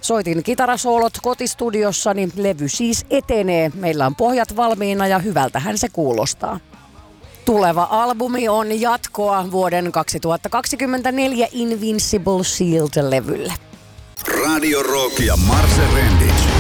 soitin kitarasoolot kotistudiossa, niin levy siis etenee. Meillä on pohjat valmiina ja hyvältähän se kuulostaa. Tuleva albumi on jatkoa vuoden 2024 Invincible Shield-levylle. Radio Rock ja Marse Rendic.